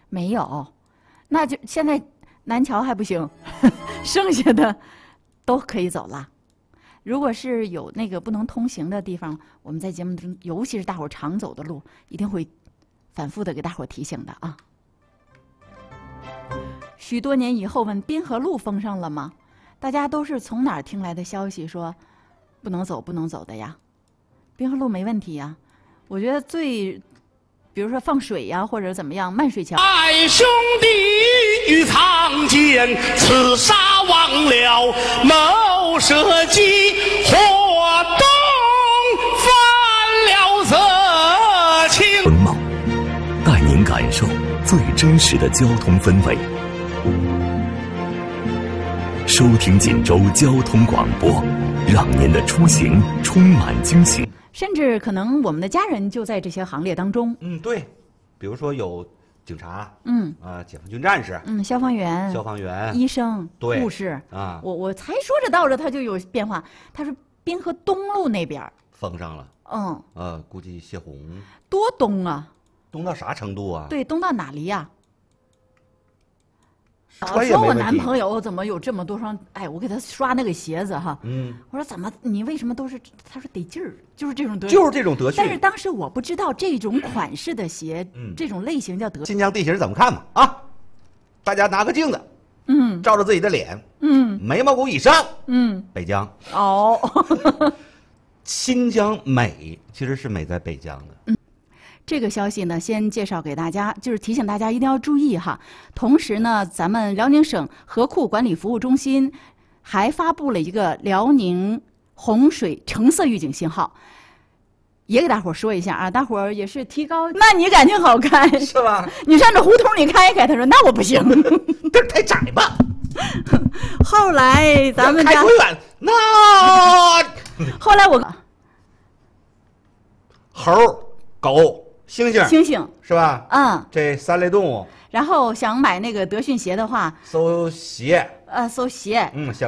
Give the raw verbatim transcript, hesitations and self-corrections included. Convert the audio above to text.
没有，那就现在南桥还不行，剩下的都可以走了。如果是有那个不能通行的地方，我们在节目中，尤其是大伙儿常走的路，一定会反复的给大伙儿提醒的啊。许多年以后问滨河路封上了吗？大家都是从哪儿听来的消息说不能走不能走的呀？滨河路没问题呀，我觉得最比如说放水呀或者怎么样，漫水桥。 爱兄弟与苍间，刺杀忘了谋社稷，或东犯了色情。 风貌带您感受最真实的交通氛围。收听锦州交通广播，让您的出行充满惊喜。 甚至可能我们的家人就在这些行列当中。 嗯，对，比如说有警察， 嗯啊、呃，解放军战士， 嗯，消防员、 消防员、 医生、 对护士啊。 我我才说着道着，它就有变化。他说滨河东路那边封上了， 嗯， 呃，估计泄洪。 多东啊！ 东到啥程度啊？ 对，东到哪里呀、啊？ 穿也说我没问题男朋友怎么有这么多双？哎，我给他刷那个鞋子哈。 嗯， 我说怎么你为什么都是？他说得劲儿，就是这种德， 就是这种德训。 但是当时我不知道这种款式的鞋， 嗯这种类型叫德。 新疆地形怎么看嘛？啊，大家拿个镜子， 嗯照着自己的脸， 嗯眉毛骨以上， 嗯， 北疆。 哦， 新疆美其实是美在北疆的。 嗯。这个消息呢，先介绍给大家，就是提醒大家一定要注意哈。同时呢，咱们辽宁省河库管理服务中心还发布了一个辽宁洪水橙色预警信号，也给大伙儿说一下啊。大伙儿也是提高，那你感情好开是吧？ 你上这胡同里开一开，他说那我不行， 这太窄吧。 后来咱们家开多远？那后来我猴、狗。猩猩， 星星是吧？ 嗯， 这三类动物。 然后想买那个德训鞋的话， 搜鞋， 呃，搜鞋， 嗯，想